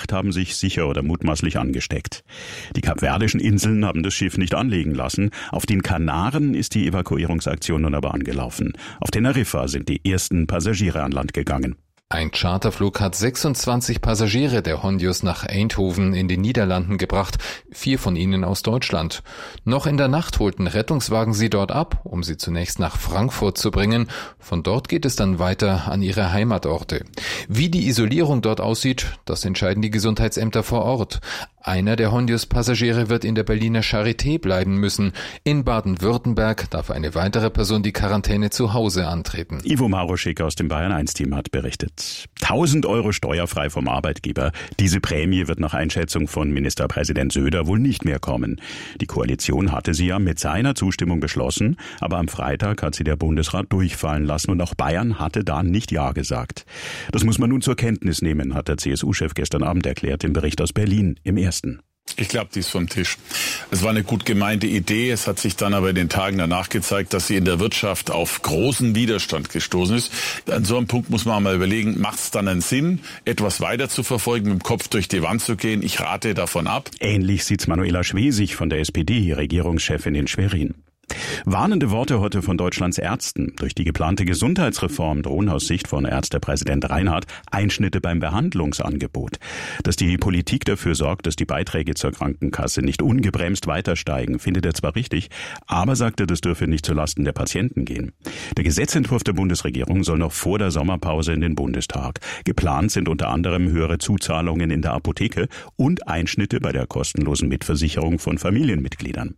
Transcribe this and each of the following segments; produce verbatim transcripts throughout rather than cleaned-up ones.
acht haben sich sicher oder mutmaßlich angesteckt. Die kapverdischen Inseln haben das Schiff nicht anlegen lassen. Auf den Kanaren ist die Evakuierungsaktion nun aber angelaufen. Auf Teneriffa sind die ersten Passagiere an Land gegangen. Ein Charterflug hat sechsundzwanzig Passagiere der Hondius nach Eindhoven in den Niederlanden gebracht, vier von ihnen aus Deutschland. Noch in der Nacht holten Rettungswagen sie dort ab, um sie zunächst nach Frankfurt zu bringen. Von dort geht es dann weiter an ihre Heimatorte. Wie die Isolierung dort aussieht, das entscheiden die Gesundheitsämter vor Ort. Einer der Hondius-Passagiere wird in der Berliner Charité bleiben müssen. In Baden-Württemberg darf eine weitere Person die Quarantäne zu Hause antreten. Ivo Maroschek aus dem Bayern eins Team hat berichtet. tausend Euro steuerfrei vom Arbeitgeber. Diese Prämie wird nach Einschätzung von Ministerpräsident Söder wohl nicht mehr kommen. Die Koalition hatte sie ja mit seiner Zustimmung beschlossen, aber am Freitag hat sie der Bundesrat durchfallen lassen und auch Bayern hatte da nicht Ja gesagt. Das muss man nun zur Kenntnis nehmen, hat der C S U-Chef gestern Abend erklärt im Bericht aus Berlin im Ersten. Ich glaube, die ist vom Tisch. Es war eine gut gemeinte Idee. Es hat sich dann aber in den Tagen danach gezeigt, dass sie in der Wirtschaft auf großen Widerstand gestoßen ist. An so einem Punkt muss man mal überlegen, macht es dann einen Sinn, etwas weiter zu verfolgen, mit dem Kopf durch die Wand zu gehen? Ich rate davon ab. Ähnlich sieht's Manuela Schwesig von der S P D, Regierungschefin in Schwerin. Warnende Worte heute von Deutschlands Ärzten. Durch die geplante Gesundheitsreform drohen aus Sicht von Ärztepräsident Reinhardt Einschnitte beim Behandlungsangebot. Dass die Politik dafür sorgt, dass die Beiträge zur Krankenkasse nicht ungebremst weiter steigen, findet er zwar richtig, aber sagt er, das dürfe nicht zulasten der Patienten gehen. Der Gesetzentwurf der Bundesregierung soll noch vor der Sommerpause in den Bundestag. Geplant sind unter anderem höhere Zuzahlungen in der Apotheke und Einschnitte bei der kostenlosen Mitversicherung von Familienmitgliedern.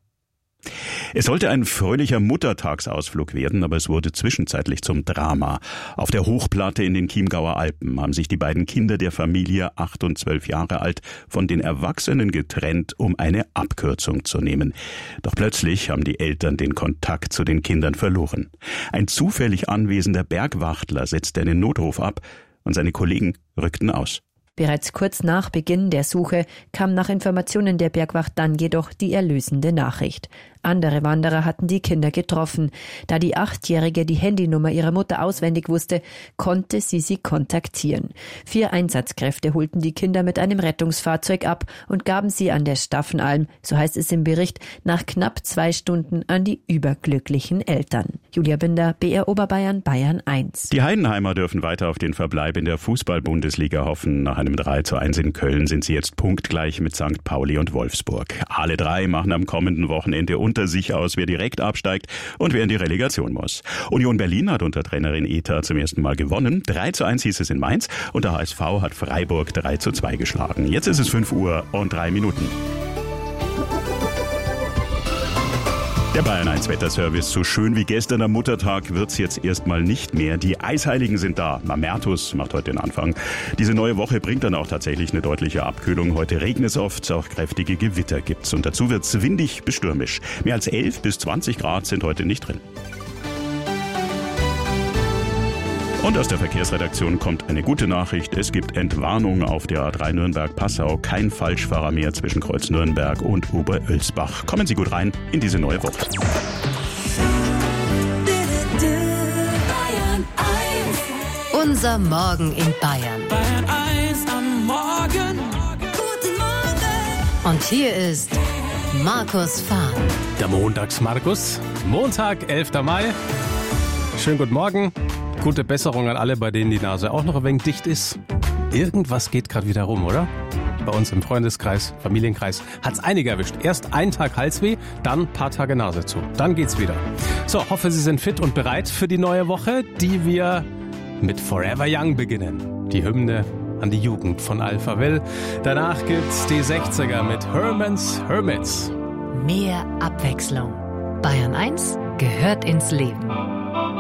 Es sollte ein fröhlicher Muttertagsausflug werden, aber es wurde zwischenzeitlich zum Drama. Auf der Hochplatte in den Chiemgauer Alpen haben sich die beiden Kinder der Familie, acht und zwölf Jahre alt, von den Erwachsenen getrennt, um eine Abkürzung zu nehmen. Doch plötzlich haben die Eltern den Kontakt zu den Kindern verloren. Ein zufällig anwesender Bergwachtler setzte einen Notruf ab und seine Kollegen rückten aus. Bereits kurz nach Beginn der Suche kam nach Informationen der Bergwacht dann jedoch die erlösende Nachricht. Andere Wanderer hatten die Kinder getroffen. Da die Achtjährige die Handynummer ihrer Mutter auswendig wusste, konnte sie sie kontaktieren. Vier Einsatzkräfte holten die Kinder mit einem Rettungsfahrzeug ab und gaben sie an der Staffenalm, so heißt es im Bericht, nach knapp zwei Stunden an die überglücklichen Eltern. Julia Binder, B R Oberbayern, Bayern eins. Die Heidenheimer dürfen weiter auf den Verbleib in der Fußball-Bundesliga hoffen. Nach einem drei zu eins in Köln sind sie jetzt punktgleich mit Sankt Pauli und Wolfsburg. Alle drei machen am kommenden Wochenende unter sich aus, wer direkt absteigt und wer in die Relegation muss. Union Berlin hat unter Trainerin Eta zum ersten Mal gewonnen. drei zu eins hieß es in Mainz und der H S V hat Freiburg drei zu zwei geschlagen. Jetzt ist es fünf Uhr und drei Minuten. Der Bayern eins Wetterservice. So schön wie gestern am Muttertag wird's jetzt erstmal nicht mehr. Die Eisheiligen sind da. Mamertus macht heute den Anfang. Diese neue Woche bringt dann auch tatsächlich eine deutliche Abkühlung. Heute regnet es oft, auch kräftige Gewitter gibt's. Und dazu wird's windig bis stürmisch. Mehr als elf bis zwanzig Grad sind heute nicht drin. Und aus der Verkehrsredaktion kommt eine gute Nachricht. Es gibt Entwarnung auf der A drei Nürnberg-Passau. Kein Falschfahrer mehr zwischen Kreuz Nürnberg und Oberölsbach. Kommen Sie gut rein in diese neue Woche. Unser Morgen in Bayern. Bayern eins am Morgen. Guten Morgen. Und hier ist Markus Fahn. Der Montags-Markus. Montag, elfter Mai. Schönen guten Morgen. Gute Besserung an alle, bei denen die Nase auch noch ein wenig dicht ist. Irgendwas geht gerade wieder rum, oder? Bei uns im Freundeskreis, Familienkreis hat's einige erwischt. Erst einen Tag Halsweh, dann ein paar Tage Nase zu. Dann geht's wieder. So, hoffe, Sie sind fit und bereit für die neue Woche, die wir mit Forever Young beginnen. Die Hymne an die Jugend von Alpha Will. Danach gibt's die sechziger mit Herman's Hermits. Mehr Abwechslung. Bayern eins gehört ins Leben.